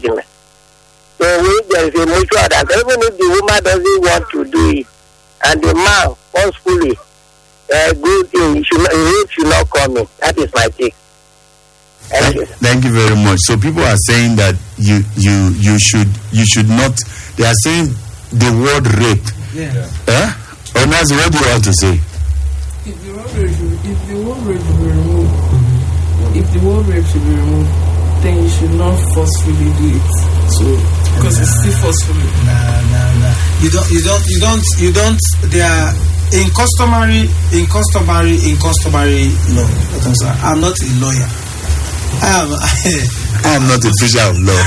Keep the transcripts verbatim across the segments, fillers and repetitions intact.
argument. So if there is a mutual understanding, even if the woman doesn't want to do it, and the man forcefully uh, good thing, he should not, he should not come in. That is my take. Thank, Thank you. Thank you very much. So people are saying that you you you should you should not. They are saying the word rape. Yeah. Huh? Onazi, what do you want to say? If the word rape, if the word rape should be removed, mm-hmm. if the word rape should be removed, then you should not forcefully do it. So because nah. it's still forcefully. Nah, nah, nah. You don't, you don't, you don't, you don't. They are in customary, in customary, in customary law. I'm not a lawyer. I am. I am not a teacher of law.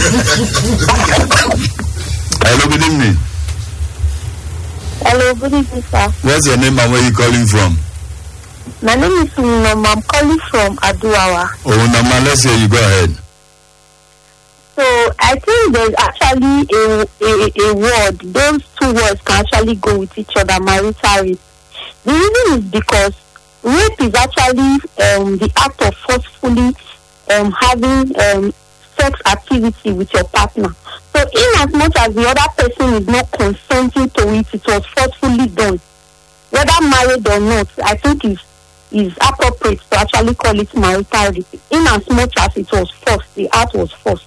Hello, good evening. Hello, good evening, sir. What's your name and where are you calling from? My name is Unoma. I'm calling from Aduawa. Oh, Unoma, let's hear you. Go ahead. So, I think there's actually a, a, a word. Those two words can actually go with each other, marital rape. The reason is because rape is actually um, the act of forcefully um, having um, sex activity with your partner. So, in as much as the other person is not consenting to it, it was forcefully done. Whether married or not, I think is is appropriate to actually call it marital rape. In as much as it was forced, the act was forced.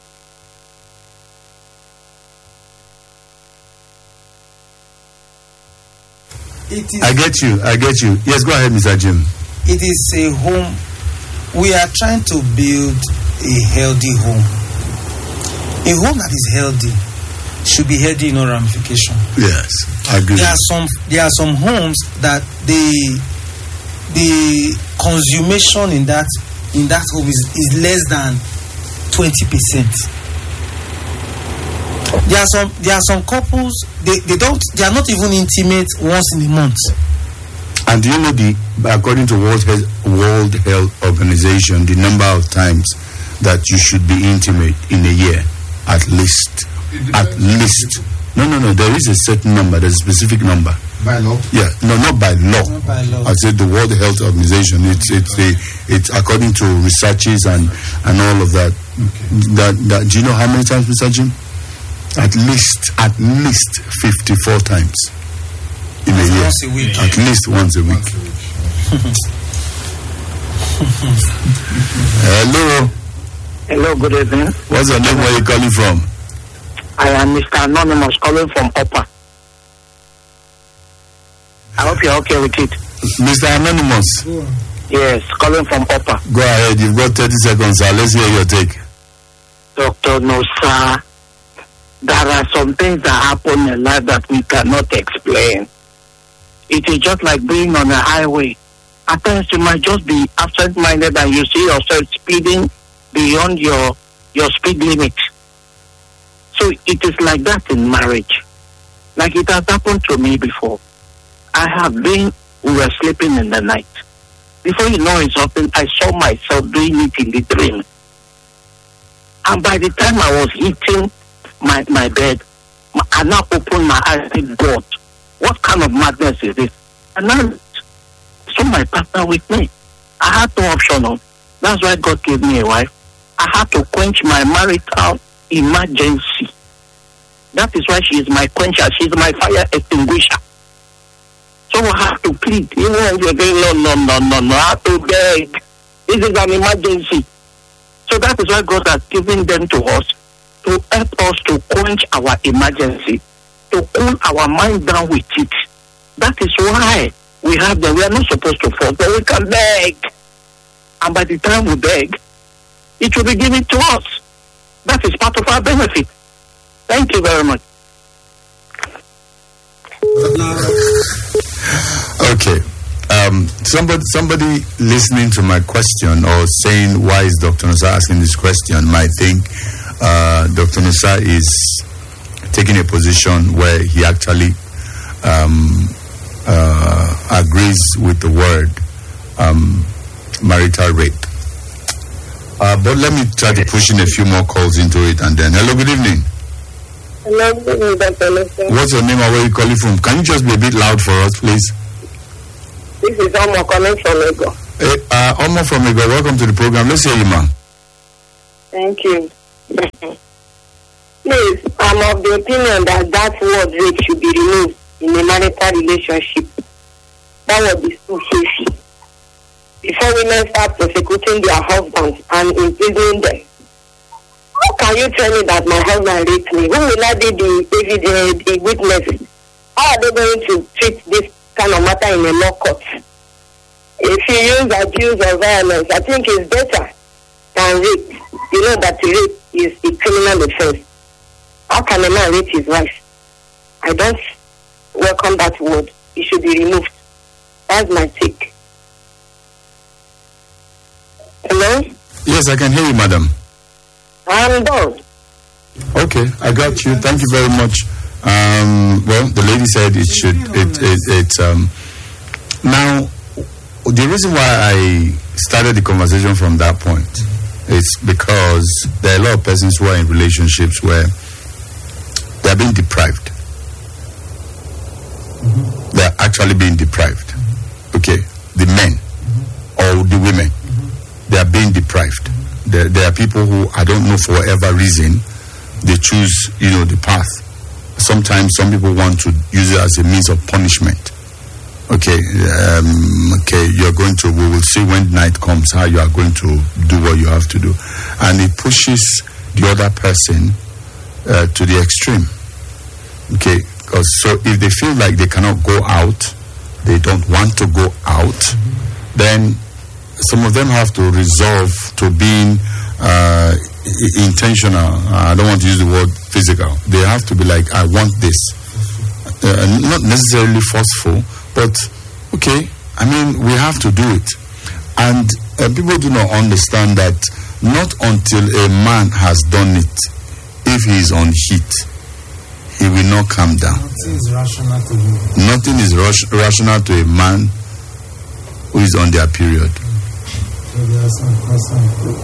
It is, I get you. I get you. Yes, go ahead, Mister Jim. It is a home. We are trying to build a healthy home. A home that is healthy should be healthy in all ramification. Yes, I agree. There are some. There are some homes that the the consummation in that in that home is, is less than twenty percent. There are some there are some couples they, they don't they are not even intimate once in a month. And do you know the according to World Health, World Health Organization, the number of times that you should be intimate in a year, at least, at least. No, no, no. There is a certain number. There's a specific number. By law? Yeah, no, not by law. Not by law. I said the World Health Organization. It's it's a, it's according to researches and and all of that. Okay. That that. Do you know how many times, Mister Jim? At least, at least fifty-four times in a year. Once a week. At least once a week. Hello. Hello, good evening. What's your name? Where are you calling from? I am Mister Anonymous calling from Upper. I hope you're okay with it. Mister Anonymous. Yes, calling from Upper. Go ahead. You've got thirty seconds. Sir. Let's hear your take. Doctor Nosa, there are some things that happen in life that we cannot explain. It is just like being on a highway. At times you might just be absent-minded and you see yourself speeding beyond your your speed limit. So it is like that in marriage. Like it has happened to me before. I have been, we were sleeping in the night. Before you know it's happened, I saw myself doing it in the dream. And by the time I was hitting my, my bed, I now opened my eyes and said, God, what kind of madness is this? And now I saw my partner with me. I had no option on. That's why God gave me a wife. I had to quench my marital emergency. That is why she is my quencher. She is my fire extinguisher. So I have to plead. Even when you're saying, no, no, no, no, no, I have to beg. This is an emergency. So that is why God has given them to us to help us to quench our emergency, to cool our mind down with it. That is why we have them. We are not supposed to force, but we can beg. And by the time we beg, it will be given to us. That is part of our benefit. Thank you very much. Okay. Um, somebody, somebody listening to my question or saying why is Doctor Nosa asking this question might think uh, Doctor Nosa is taking a position where he actually um, uh, agrees with the word um, marital rape. Uh, but let me try to push in a few more calls into it and then. Hello, good evening. Hello, good evening, Doctor Nosa. What's your name and where are you calling from? Can you just be a bit loud for us, please? This is Omo calling from Ego. Hey, uh, Omo from Ego, welcome to the program. Let's hear you, ma'am. Thank you. Please, I'm of the opinion that that word rape should be removed in a marital relationship. That word is too heavy. Before women start persecuting their husbands and imprisoning them, how can you tell me that my husband raped me? Who will I be the, the, the witness? How are they going to treat this kind of matter in a law court? If you use abuse or violence, I think it's better than rape. You know that rape is a criminal offense. How can a man rape his wife? I don't welcome that word. It should be removed. That's my take. Hello? Yes, I can hear you, madam. I'm done. Okay, I got you. Thank you very much. Um, well, the lady said it should. It it, it um. Now, the reason why I started the conversation from that point is because there are a lot of persons who are in relationships where they are being deprived. Mm-hmm. They are actually being deprived. Mm-hmm. Okay, the men mm-hmm. or the women, mm-hmm. they are being deprived. Mm-hmm. There, there are people who, I don't know, for whatever reason, they choose, you know, the path. Sometimes some people want to use it as a means of punishment. Okay, um, okay, you're going to, we will see when night comes how you are going to do what you have to do. And it pushes the other person uh, to the extreme. Okay, because so if they feel like they cannot go out, they don't want to go out, mm-hmm. then some of them have to resolve to being uh, intentional. I don't want to use the word physical. They have to be like, I want this. Uh, not necessarily forceful, but okay, I mean, we have to do it. And uh, people do not understand that not until a man has done it, if he is on heat, he will not calm down. Nothing is rational to him. Nothing is ras- rational to a man who is on their period. So there are some questions.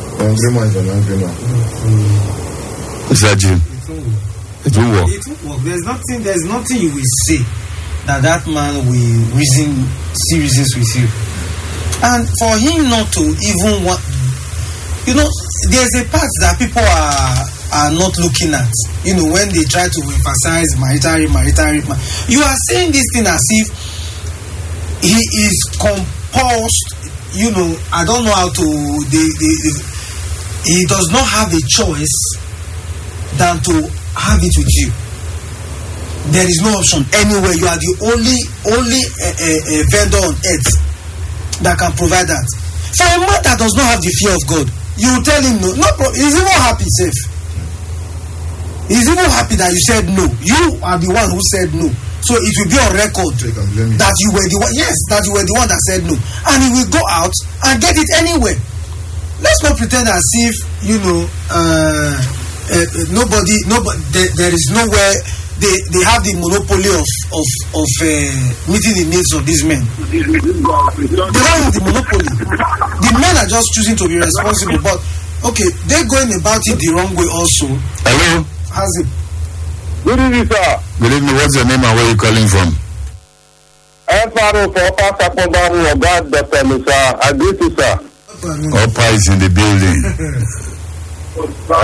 What's that, Jim? It will work. It will work. There's nothing. There's nothing you will say that that man will reason, see reasons with you, and for him not to even want, you know, there's a part that people are are not looking at. You know, when they try to emphasize marital, marital, you are saying this thing as if he is compulsed. You know, I don't know how to. They, they, they, he does not have a choice than to have it with you. There is no option anywhere. You are the only only uh, uh, uh, vendor on earth that can provide that. For a man that does not have the fear of God, you will tell him no. No problem. He's even happy, safe. He's even happy that you said no. You are the one who said no. So it will be on record that you were the one. Yes, that you were the one that said no, and he will go out and get it anywhere. Let's not pretend as if you know. Uh, Uh, nobody, nobody. There, there is nowhere they, they have the monopoly of of of uh, meeting the needs of these men. They don't have the monopoly. The men are just choosing to be responsible. But okay, they're going about it the wrong way also. Hello. How's it? Good evening, sir. Good evening. What's your name and where are you calling from? F R O for Pastor Pombaru of God, Doctor Musa. I greet you, sir. Opa is in the building. Uh,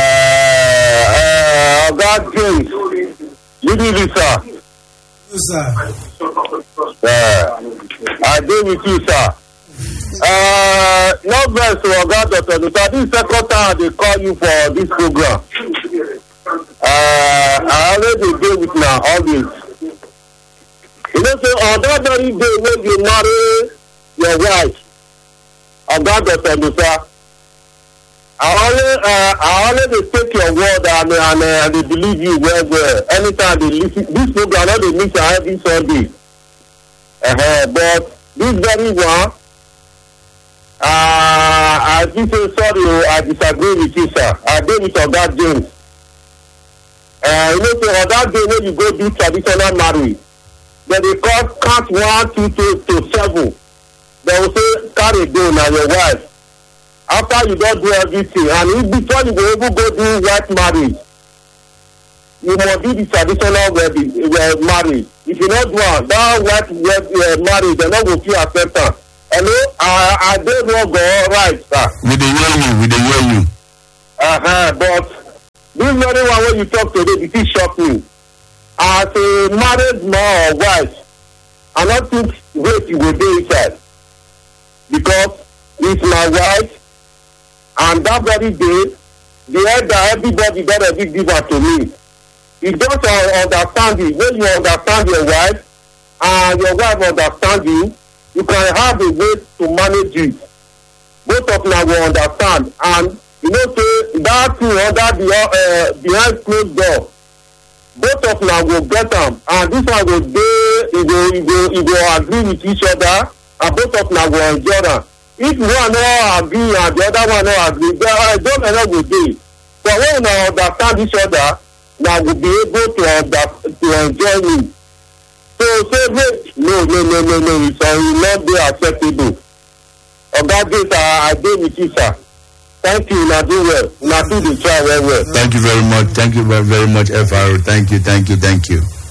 uh, God James. Good evening, sir. Yes, sir. Uh, I do with you, sir. Uh, no best to God, Doctor Musa. This is the second time they call you for this program. Uh, I already deal with now, always. You know, so on that very day when you marry your wife, on God, Doctor Musa, I always, uh, I always take your word and, and, uh, and they believe you well, well. Anytime they listen, this program, I know they listen every Sunday. Uh-huh. But this very one, uh, I just say sorry, I disagree with you, sir. I agree with your God, James. Uh, you know, so on that day when you go do traditional marriage, then they call count one, two, two, to seven. They will say, carry down now your wife. After you don't do everything, and if before you go able go do white marriage, you must do the traditional wedding, uh, marriage. If you not do one, that white uh, marriage, they not go feel acceptance. Hello, I I don't know go right, sir. We dey hear you. We dey hear you. Uh-huh, but this very one when you talk today, it is shock me. As a married man or wife, I don't think rape you will do inside. Because it's my wife, and that very day, the elder, everybody that already give her to me. You just understand it. When you understand your wife, and your wife understand you, you can have a way to manage it. Both of them will understand. And you know, say that thing under the uh, behind closed door, both of them will get them. And this one will they, it will, it will, it will agree with each other, and both of them will enjoy them. If one not agree and the other one not agree, I don't know what do. But when we understand each other, now we'll be able to under, to enjoy it. So say wait, no, no, no, no, no, it's will not be acceptable. On that day, I, I did with you, sir. Thank you, now do well. Now do the try well, well. Thank you very much. Thank you very, very much, F R O. Thank you, thank you, thank you.